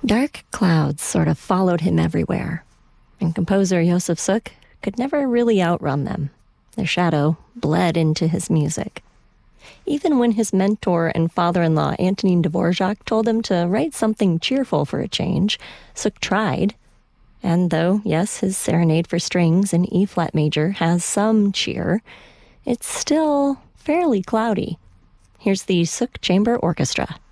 Dark clouds sort of followed him everywhere, and composer Josef Suk could never really outrun them. Their shadow bled into his music. Even when his mentor and father-in-law Antonin Dvorak told him to write something cheerful for a change, Suk tried. And though, yes, his Serenade for Strings in E-flat major has some cheer, it's still fairly cloudy. Here's the Suk Chamber Orchestra.